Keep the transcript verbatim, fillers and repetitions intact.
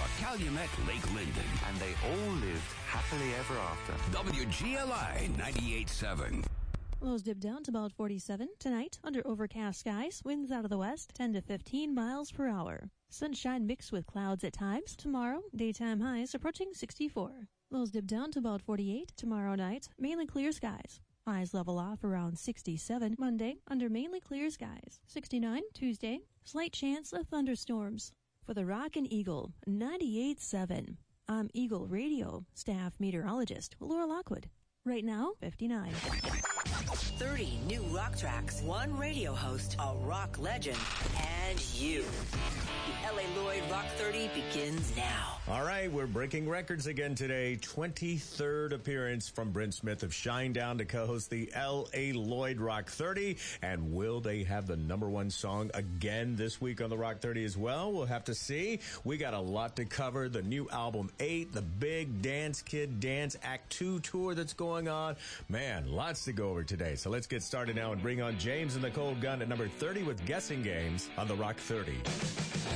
Calumet, Lake Linden. And they all lived happily ever after. W G L I ninety-eight point seven. Lows dip down to about forty-seven. Tonight, under overcast skies, winds out of the west, ten to fifteen miles per hour. Sunshine mixed with clouds at times. Tomorrow, daytime highs approaching sixty-four. Lows dip down to about forty-eight. Tomorrow night, mainly clear skies. Highs level off around sixty-seven. Monday, under mainly clear skies. sixty-nine. Tuesday, slight chance of thunderstorms. For the Rock and Eagle, ninety-eight point seven. I'm Eagle Radio staff meteorologist Laura Lockwood. Right now, fifty-nine. thirty new rock tracks, one radio host, a rock legend, and you. The L A. Lloyd Rock thirty begins now. All right, we're breaking records again today. twenty-third appearance from Brent Smith of Shinedown to co-host the L A. Lloyd Rock thirty. And will they have the number one song again this week on the Rock thirty as well? We'll have to see. We got a lot to cover. The new album eight, the big Dance Kid Dance Act two tour that's going on. Man, lots to go over today. So let's get started now and bring on James and the Cold Gun at number thirty with Guessing Games on the Rock thirty.